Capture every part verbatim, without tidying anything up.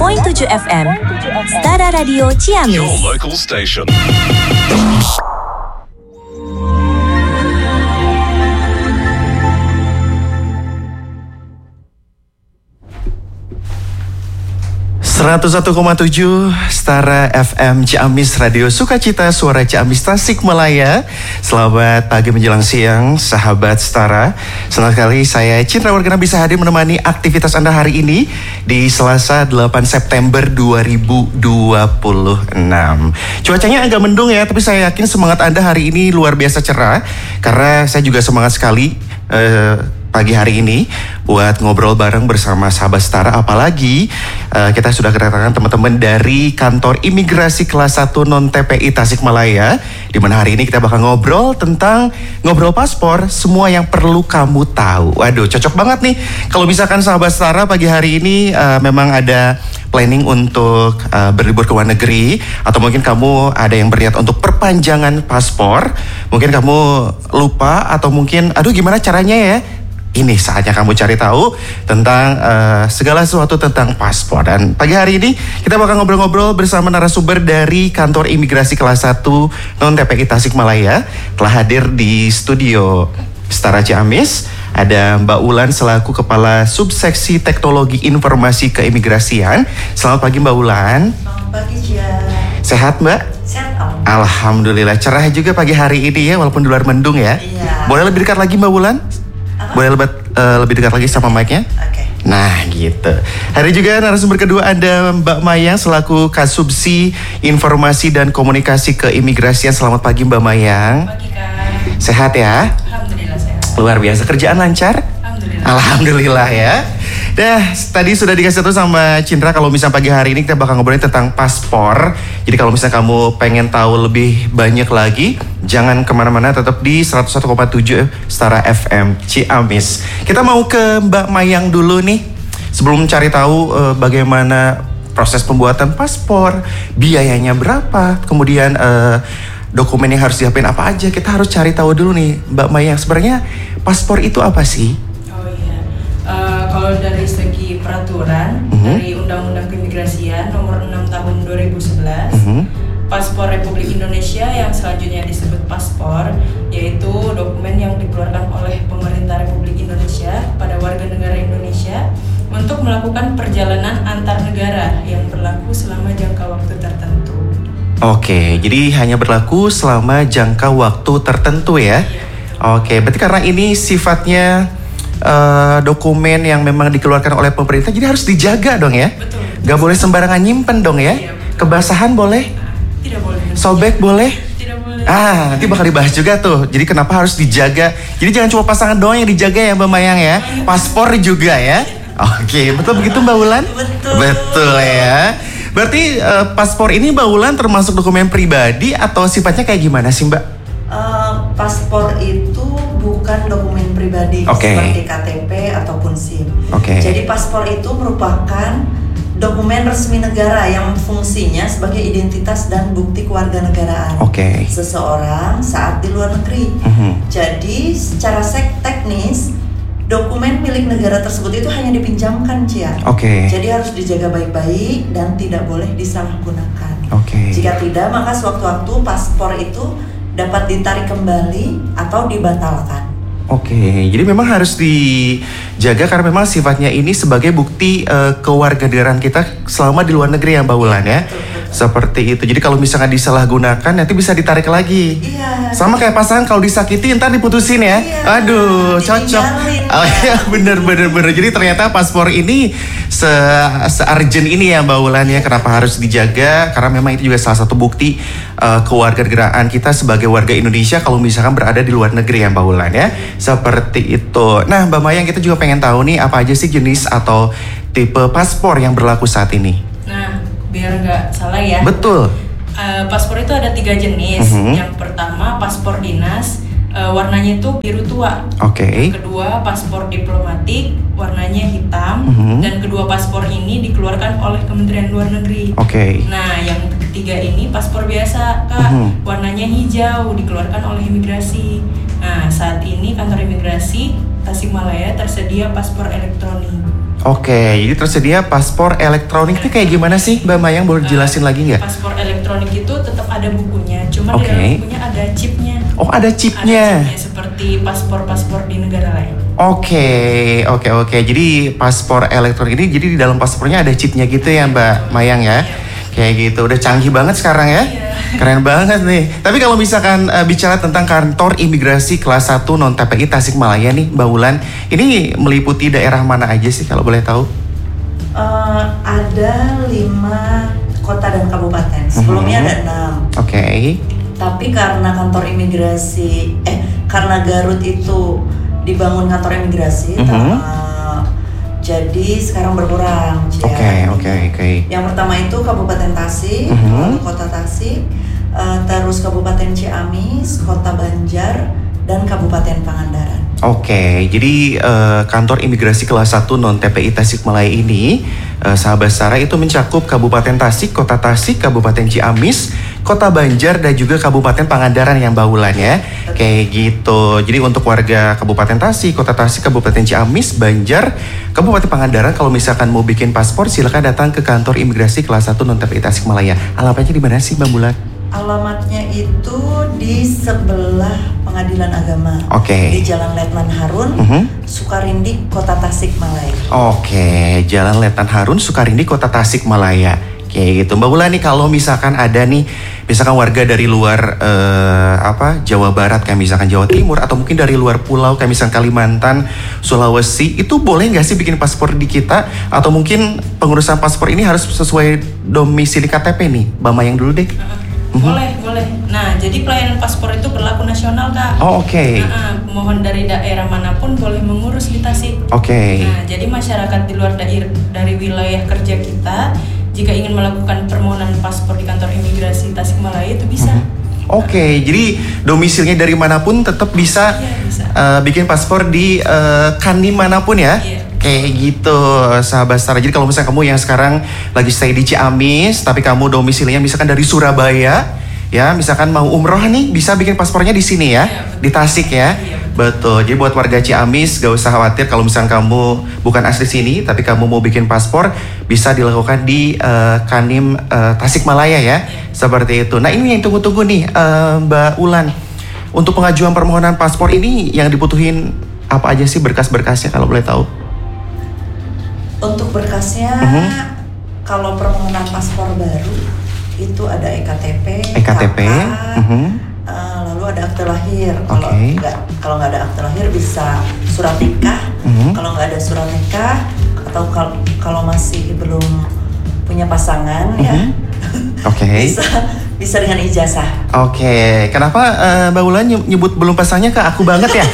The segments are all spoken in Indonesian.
koma tujuh F M Stara Radio Ciamis. Your local station. seratus satu koma tujuh Stara F M Ciamis, Radio Sukacita, Suara Ciamis Tasikmalaya. Selamat pagi menjelang siang, sahabat Stara. Senang sekali saya Cindra Wargana bisa hadir menemani aktivitas Anda hari ini di Selasa delapan September dua ribu dua puluh enam. Cuacanya agak mendung ya, tapi saya yakin semangat Anda hari ini luar biasa cerah. Karena saya juga semangat sekali uh, pagi hari ini buat ngobrol bareng bersama sahabat Stara. Apalagi uh, kita sudah kedatangan teman-teman dari kantor imigrasi kelas satu non T P I Tasikmalaya, di mana hari ini kita bakal ngobrol tentang ngobrol paspor, semua yang perlu kamu tahu. Waduh, cocok banget nih kalau misalkan sahabat Stara pagi hari ini uh, memang ada planning untuk uh, berlibur ke luar negeri, atau mungkin kamu ada yang berniat untuk perpanjangan paspor. Mungkin kamu lupa atau mungkin aduh gimana caranya ya. Ini saatnya kamu cari tahu tentang uh, segala sesuatu tentang paspor. Dan pagi hari ini kita bakal ngobrol-ngobrol bersama narasumber dari kantor imigrasi kelas satu non T P I Tasikmalaya. Telah hadir di studio Stara Ciamis. Ada Mbak Ulan selaku Kepala Subseksi Teknologi Informasi Keimigrasian. Selamat pagi Mbak Ulan. Selamat pagi Cia. Sehat Mbak? Sehat Om. Alhamdulillah, cerah juga pagi hari ini ya, walaupun di luar mendung ya. Iya. Boleh lebih dekat lagi Mbak Ulan? Apa? Boleh lebih, uh, lebih dekat lagi sama mic-nya? Oke. Nah gitu. Hari juga narasumber kedua ada Mbak Mayang selaku Kasubsi Informasi dan Komunikasi Keimigrasian. Selamat pagi Mbak Mayang. Pagi Kak. Sehat ya? Alhamdulillah sehat. Luar biasa, kerjaan lancar? Alhamdulillah. Alhamdulillah ya. Dah, tadi sudah dikasih tahu sama Cindra kalau misalnya pagi hari ini kita bakal ngobrolin tentang paspor. Jadi kalau misalnya kamu pengen tahu lebih banyak lagi, jangan kemana-mana, tetap di seratus satu koma tujuh Stara F M Ciamis. Kita mau ke Mbak Mayang dulu nih. Sebelum cari tahu uh, bagaimana proses pembuatan paspor, biayanya berapa, kemudian uh, dokumen yang harus disiapin apa aja, kita harus cari tahu dulu nih Mbak Mayang. Sebenarnya paspor itu apa sih? Oh iya, uh, kalau dari segi peraturan Mm-hmm. dari Undang-Undang Keimigrasian Nomor enam Tahun dua ribu sebelas, Mm-hmm. paspor Republik Indonesia yang selanjutnya disebut paspor, yaitu dokumen yang dikeluarkan oleh pemerintah Republik Indonesia pada warga negara Indonesia untuk melakukan perjalanan antar negara yang berlaku selama jangka waktu tertentu. Oke, jadi hanya berlaku selama jangka waktu tertentu ya? Oke, berarti karena ini sifatnya uh, dokumen yang memang dikeluarkan oleh pemerintah, jadi harus dijaga dong ya? Betul. Gak boleh sembarangan nyimpen dong ya? Iya, betul. Kebasahan boleh? Tidak boleh. Sobek boleh? Tidak boleh. Ah, nanti bakal dibahas juga tuh. Jadi kenapa harus dijaga? Jadi jangan cuma pasangan doang yang dijaga ya Mbak Mayang ya? Paspor juga ya? Oke, betul begitu Mbak Ulan? Betul. Betul ya. Berarti uh, paspor ini Mbak Ulan termasuk dokumen pribadi atau sifatnya kayak gimana sih Mbak? Uh, paspor itu bukan dokumen pribadi Oke. seperti K T P ataupun SIM. Oke. Jadi paspor itu merupakan dokumen resmi negara yang fungsinya sebagai identitas dan bukti kewarganegaraan Oke. seseorang saat di luar negeri. Mhm. Jadi secara sek- teknis dokumen milik negara tersebut itu hanya dipinjamkan, Cia. Oke. Jadi harus dijaga baik-baik dan tidak boleh disalahgunakan. Oke. Jika tidak, maka sewaktu-waktu paspor itu dapat ditarik kembali atau dibatalkan. Oke, jadi memang harus dijaga karena memang sifatnya ini sebagai bukti uh, kewarganegaraan kita selama di luar negeri ya Mbak Ulan ya. Betul, betul. Seperti itu. Jadi kalau misalkan disalahgunakan nanti bisa ditarik lagi. Iya. Sama kayak pasangan kalau disakiti ntar diputusin ya. Iya, Aduh, cocok. ditinggalin, Oh ya. iya, bener bener bener. Jadi ternyata paspor ini se se-urgent ini ya Mbak Ulan ya. Kenapa harus dijaga? Karena memang itu juga salah satu bukti uh, kewarganegaraan kita sebagai warga Indonesia kalau misalkan berada di luar negeri ya Mbak Ulan ya. Seperti itu. Nah Mbak Mayang, kita juga pengen tahu nih apa aja sih jenis atau tipe paspor yang berlaku saat ini? Nah, biar nggak salah ya. Betul. Uh, paspor itu ada tiga jenis. Mhm. Yang pertama paspor dinas, uh, warnanya itu biru tua. Oke. Yang kedua paspor diplomatik, warnanya hitam. Mhm. Dan kedua paspor ini dikeluarkan oleh Kementerian Luar Negeri. Oke. Nah, yang ketiga ini paspor biasa, Kak. Mhm. Warnanya hijau, dikeluarkan oleh imigrasi. Nah, saat ini kantor imigrasi Tasikmalaya tersedia paspor elektronik. Oke, jadi tersedia paspor elektronik itu kayak gimana sih Mbak Mayang? Boleh jelasin uh, lagi nggak? Paspor elektronik itu tetap ada bukunya, cuma okay. di dalam bukunya ada chipnya. Oh, ada chipnya. Ada chipnya seperti paspor-paspor di negara lain. Oke, oke, oke. Jadi paspor elektronik ini, jadi di dalam paspornya ada chipnya gitu ya Mbak Mayang ya? Kayak gitu, udah canggih banget sekarang ya. Iya. Keren banget nih. Tapi kalau misalkan uh, bicara tentang kantor imigrasi kelas satu non T P I Tasikmalaya nih Mbak Wulan, ini meliputi daerah mana aja sih kalau boleh tahu? Uh, ada lima kota dan kabupaten. Sebelumnya mm-hmm. ada enam. Oke. Okay. Tapi karena kantor imigrasi, eh karena Garut itu dibangun kantor imigrasi, mm-hmm. uh, jadi sekarang berkurang. Oke, oke, oke. Yang pertama itu Kabupaten Tasik, mm-hmm. lalu Kota Tasik, uh, terus Kabupaten Ciamis, Kota Banjar, dan Kabupaten Pangandaran. Oke, jadi uh, kantor imigrasi kelas satu non T P I Tasikmalaya ini, uh, sahabat Stara, itu mencakup Kabupaten Tasik, Kota Tasik, Kabupaten Ciamis, Kota Banjar, dan juga Kabupaten Pangandaran yang Mbak Wulan ya. Kayak gitu. Jadi untuk warga Kabupaten Tasik, Kota Tasik, Kabupaten Ciamis, Banjar, Kabupaten Pangandaran, kalau misalkan mau bikin paspor, silakan datang ke kantor imigrasi kelas satu non T P I Tasikmalaya. Alamatnya di mana sih Mbak Wulan? Alamatnya itu di sebelah Pengadilan Agama. Oke. Okay. Di Jalan Letnan Harun, uh-huh. Sukarindi, Kota Tasikmalaya. Oke, okay. Jalan Letnan Harun, Sukarindi, Kota Tasikmalaya. Kayak gitu. Mbak Wulan nih, kalau misalkan ada nih, misalkan warga dari luar uh, apa Jawa Barat, kayak misalkan Jawa Timur, atau mungkin dari luar pulau, kayak misalkan Kalimantan, Sulawesi, itu boleh nggak sih bikin paspor di kita? Atau mungkin pengurusan paspor ini harus sesuai domisili K T P nih? Mbak Mayang dulu deh. Boleh, mm-hmm. boleh. Nah, jadi pelayanan paspor itu berlaku nasional, Kak. Oh, oke. Okay. Nah, pemohon dari daerah manapun boleh mengurus di Tasik. Oke. Okay. Nah, jadi masyarakat di luar daerah dari wilayah kerja kita, jika ingin melakukan permohonan paspor di kantor imigrasi Tasikmalaya itu bisa. Mm-hmm. Oke, okay. Jadi domisilnya dari manapun tetap bisa, iya, bisa. Uh, bikin paspor di uh, kandim manapun ya. Iya. Kayak gitu, sahabat Stara. Jadi kalau misalnya kamu yang sekarang lagi stay di Ciamis, tapi kamu domisilinya misalkan dari Surabaya, ya, misalkan mau umroh nih, bisa bikin paspornya di sini ya, ya di Tasik ya. Ya, betul. Jadi buat warga Ciamis, gak usah khawatir kalau misalkan kamu bukan asli sini, tapi kamu mau bikin paspor, bisa dilakukan di uh, Kandim uh, Tasikmalaya ya, ya, seperti itu. Nah ini yang tunggu-tunggu nih, uh, Mbak Wulan. Untuk pengajuan permohonan paspor ini yang dibutuhin apa aja sih berkas-berkasnya kalau boleh tahu? Untuk berkasnya, uh-huh. kalau permohonan paspor baru itu ada E K T P, E K T P, K K, uh-huh. uh, lalu ada akte lahir. Kalau okay. nggak kalau nggak ada akte lahir bisa surat nikah. Uh-huh. Kalau nggak ada surat nikah atau kalau kalau masih belum punya pasangan uh-huh. ya, okay. bisa bisa dengan ijazah. Oke, okay. Kenapa uh, Mbak Wulan nyebut belum pasangnya ke aku banget ya?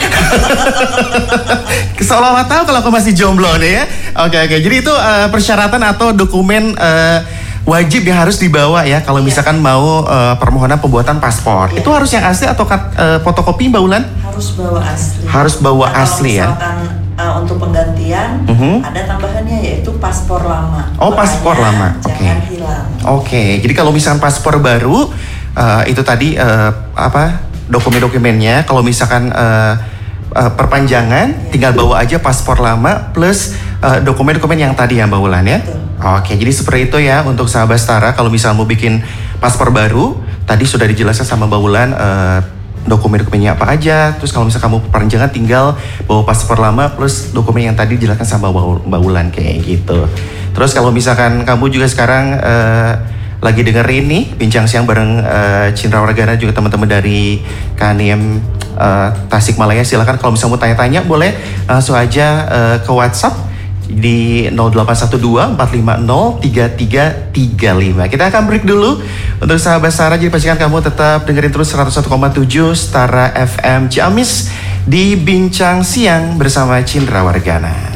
Seolah-olah tahu kalau aku masih jomblo nih ya. Oke, okay, oke. Okay. Jadi itu uh, persyaratan atau dokumen uh, wajib yang harus dibawa ya kalau yeah. misalkan mau uh, permohonan pembuatan paspor. Yeah. Itu harus yang asli atau uh, fotokopi Mbak Wulan? Harus bawa asli. Harus bawa atau asli ya. Misalkan uh, untuk penggantian uh-huh. ada tambahannya yaitu paspor lama. Oh, paspor lama. Oke. Jangan okay. hilang. Oke. Okay. Jadi kalau misalkan paspor baru uh, itu tadi uh, apa dokumen-dokumennya kalau misalkan uh, uh, perpanjangan yeah. tinggal bawa aja paspor lama plus uh, dokumen-dokumen yang tadi ya Mbak Wulan ya. Betul. Oke, jadi seperti itu ya untuk sahabat Stara. Kalau misalnya mau bikin paspor baru, tadi sudah dijelaskan sama Mbak Wulan uh, dokumen-dokumennya apa aja. Terus kalau misalnya kamu perpanjangan tinggal bawa paspor lama plus dokumen yang tadi dijelaskan sama Mbak Wulan kayak gitu. Terus kalau misalkan kamu juga sekarang uh, lagi dengerin nih bincang siang bareng uh, Cindra Wargana juga teman-teman dari Kandim uh, Tasikmalaya, silakan kalau misalnya mau tanya-tanya boleh langsung aja uh, ke WhatsApp di nol delapan satu dua empat lima nol tiga tiga tiga lima. Kita akan break dulu untuk sahabat Stara. Jadi pastikan kamu tetap dengerin terus seratus satu koma tujuh Stara F M Ciamis di Bincang Siang bersama Cindra Wargana.